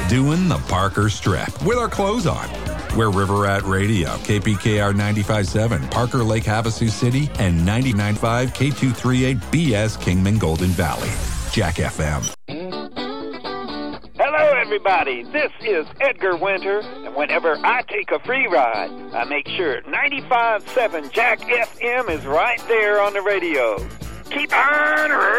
doing the Parker Strip with our clothes on. We're River Rat Radio, KPKR 95.7, Parker Lake Havasu City, and 99.5 K238 BS Kingman Golden Valley. Jack FM. Hello, everybody. This is Edgar Winter, and whenever I take a free ride, I make sure 95.7 Jack FM is right there on the radio. Keep on